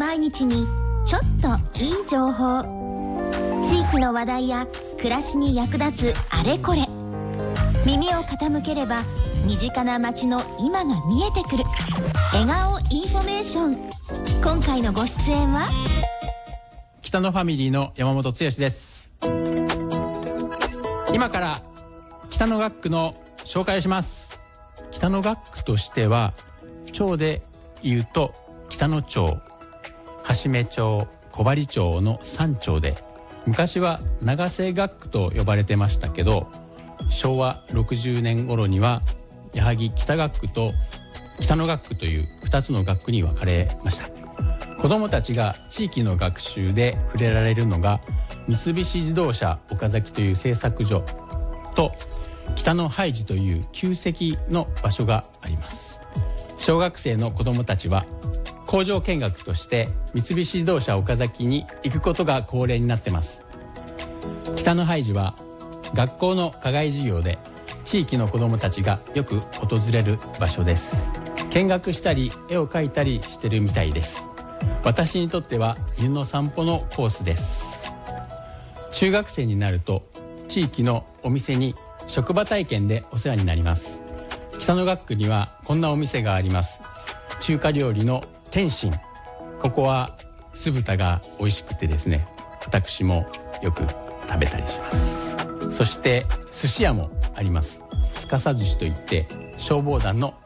毎日にちょっといい情報、地域の話題や暮らしに役立つあれこれ、耳を傾ければ身近な街の今が見えてくる。笑顔インフォメーション。今回のご出演は北野ファミリーの山本剛です。今から北野学区の紹介をします。北野学区としては町でいうと北野町、橋目町、小針町の3町で、昔は長瀬学区と呼ばれてましたけど、昭和60年頃には矢作北学区と北野学区という2つの学区に分かれました。子どもたちが地域の学習で触れられるのが三菱自動車岡崎という製作所と北野ハイジという旧跡の場所があります。小学生の子どもたちは工場見学として三菱自動車岡崎に行くことが恒例になってます。北野ハイジは学校の課外授業で地域の子どもたちがよく訪れる場所です。見学したり絵を描いたりしてるみたいです。私にとっては犬の散歩のコースです。中学生になると地域のお店に職場体験でお世話になります。北野学区にはこんなお店があります。中華料理の天津、ここは酢豚が美味しくてですね、私もよく食べたりします。そして寿司屋もあります。司寿司といって消防団の